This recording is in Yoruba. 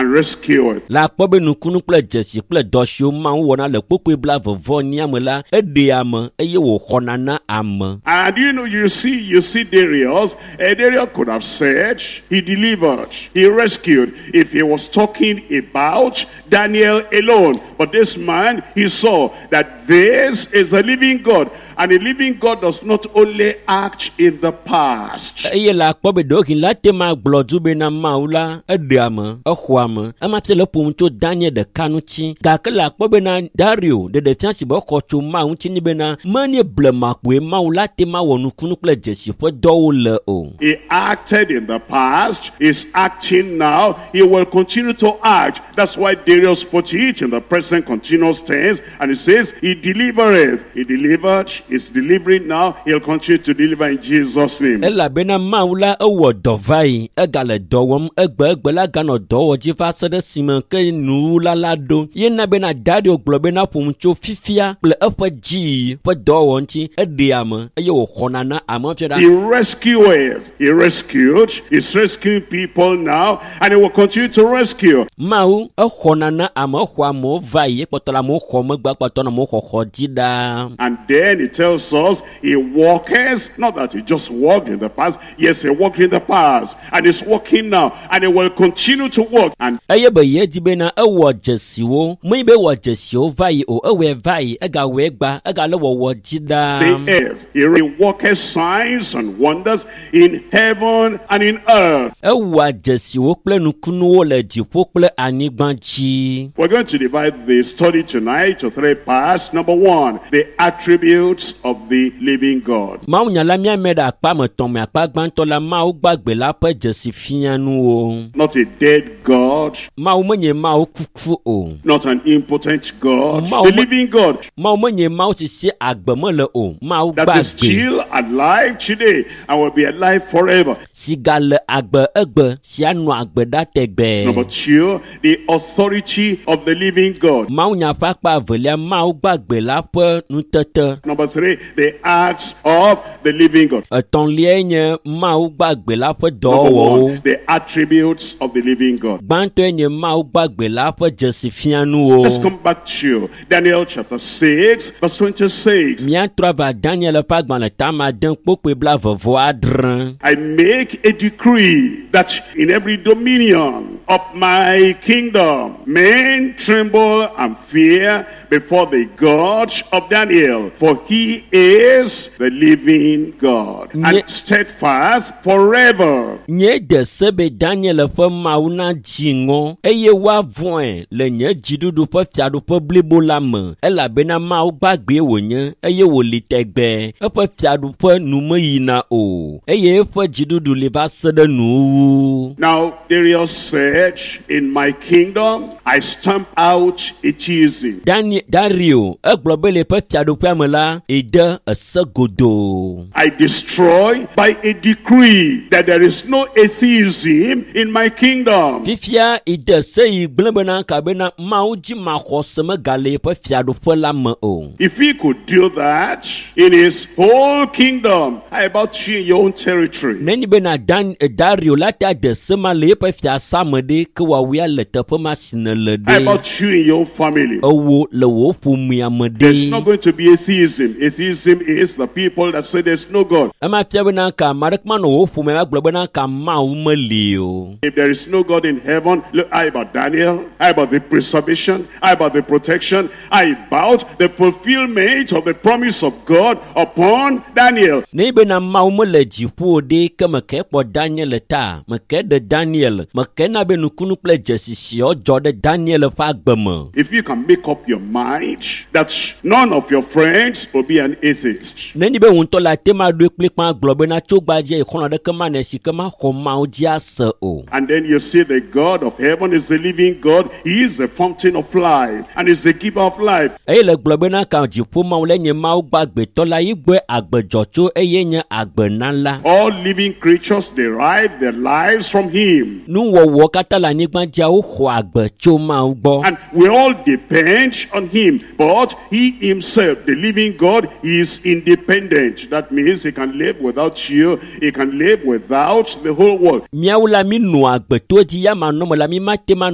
and rescueth. La kpobe nukunu kple dzesi kple dɔsio ma wɔna le kpokpe bla vevɔ niame la eɖe ame eye wòxɔna na ame. And you see Darius. Darius could have said he delivered, he rescued, if he was talking about Daniel alone. But this man, he saw that this is a living God. And a living God does not only act in the past. Eye la kpobe dokin la tema gblodu be na maula eɖe ame exɔ ame emate le ƒom tso Daniel ɖeka ŋuti gake la kpobe na Dario ɖeɖefia si be xɔ tso ma ŋuti ni bena menye blema kpoe mawu la tema wɔ nukunu kple dzesi ƒe dɔwo le o. He acted in the past, is acting now, he will continue to act. That's why Darius put it in the present continuous tense, and he says he delivereth. He delivered, is delivering now, he'll continue to deliver in Jesus' name. Ela bena mawu la ewɔ dɔ va yi egale dɔ wɔm egbe la ganɔ dɔ wɔ dzi va se ɖe sime ke nuwula la ɖo yena bena Dario gblɔ bena ƒom tso fifia kple eƒe dzi ƒe dɔwɔwɔ ŋuti eɖe ame eye wòxɔna na ame fia ɖa. He rescueth. He rescued. He's rescuing people now, and he will continue to rescue. Mawu exɔna na ame xɔ amewo va yi ekpɔtɔ le amewo xɔ megbe ekpɔtɔ le amewo xɔxɔ dzi ɖaa. And then it tells us he walks, not that he just walked in the past. Yes, he walked in the past, and he's walking now, and he will continue to walk. And eye be ye di bena ewɔ dzesiwo me be wɔ dzesiwo va yi o ewɔe va yi egawɔe gba egale wɔwɔ dzi ɖaa. the earth, he worketh signs and wonders in heaven and in earth. Ewɔ dzesiwo kple nukunuwo le dziƒo kple anyigba dzi. We're going to divide the study tonight to 3 parts. Number 1, the attributes of the living God. Mawu nyala miame ɖe akpa me tɔn me akpa gbãtɔ la mawu gbagbe la ƒe dzesi fianuwo. Not a dead God. Mawu menye mawu kuku o. Not an impotent God. Mawu The living God Mawu menye mawu si si agbe me le o. Mawu that is gbagbe still alive today and will be alive forever. si gale agbe egbe si anɔ agbe ɖa tegbe. Number 2, the authority of the living God. Mawu nya ƒe akpa evelia mawu gbagbe la ƒe nutete. Number 3, the acts of the living God. Etɔ̃lia nye mawu gbagbe la ƒe Number 1, dɔwɔwɔwo. the attributes of the living God. Gbãtɔe nye mawu gbagbe la ƒe dzesi fianuwo. Let's come back to Daniel chapter 6, verse 26. Míatrɔ va Daniel ƒe agbalẽ tame ade kpokpe bla vevɔ adre. I make a decree that in every dominion of my kingdom, men tremble and fear before the God of Daniel, for he is the living God, and steadfast forever. Nye de se be Daniel ƒe mawu na dzi ŋɔ eye woavɔ̃e le nye dziɖuɖu ƒe fiaɖuƒe blibo la me elabena mawu gbagbe wònye eye wòli tegbe eƒe fiaɖuƒe nu meyina o eye eƒe dziɖuɖu li va se ɖe nuwu. Now Darius said, in my kingdom I stamp out atheism. Dario egblɔ be le eƒe fiaɖuƒea me la ede ese godo. I destroy by a decree that there is no atheism in my kingdom. Fifia ide se yi gblẽ bena kabena mawu dzi maxɔse megale eƒe fiaɖuƒe la me o. If he could do that in his whole kingdom, how about you in your own territory? Nenyi bena Dario la ta de se ma le eƒe fiasa me ɖe ke wòawia le teƒe ma si ne le How ɖe. about you in your own family? Ewo le wò ƒomea me There's not ɖe. going to be atheism. Atheism is the people that say there's no God. Ema fia bena ka ame aɖeke ma nɔ wò ƒomea gblɔ bena ka mawu meli o. If there is no God in heaven, look, how about Daniel? How about the preservation? How about the protection? How about the fulfillment of the promise of God upon Daniel? Ne bena mawu mele dziƒo ɖe ke meke kpɔ Daniel ta meke ɖe Daniel meke na be nukunu kple dzesisiwo dzɔ ɖe Daniel ƒe agbe me. If you can make up your mind that none of your friends will be an atheist, Nenyi be ŋutɔ la tema ɖoe kplikpa gblɔ bena tso gbadze xɔlɔ ɖeke ma ne si ke ma xɔ mawu dzi ase o. and then you say the God of heaven is the living God, he is the fountain of life and is the giver of life. Eye le gblɔ bena ka dziƒo mawu le nye mawu gbagbetɔ la yi gbɔe agbedzɔtso eye nye agbenala. All living creatures derive their lives from him. Nuwɔwɔ katã le anyigba dzia woxɔ agbe tso mawu gbɔ. And we all depend on him. But he himself, the living God, is independent. That means he can live without you. He can live without the whole world. Míawo la mi nɔ agbeto dzi ya manɔ me la mi ma te ma